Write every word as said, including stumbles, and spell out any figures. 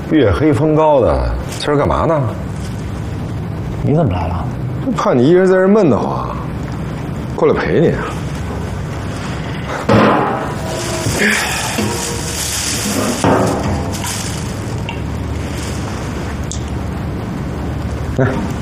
月黑风高的，今儿干嘛呢？ 你怎么来了？ 怕你一人在这闷得慌，过来陪你啊。来。